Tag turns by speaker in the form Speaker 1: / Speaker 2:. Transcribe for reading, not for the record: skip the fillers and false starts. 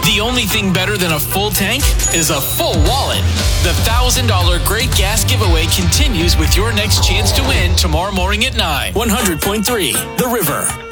Speaker 1: The only thing better than a full tank is a full wallet. The $1,000 Great Gas Giveaway continues with your next chance to win tomorrow morning at 9. 100.3 The River.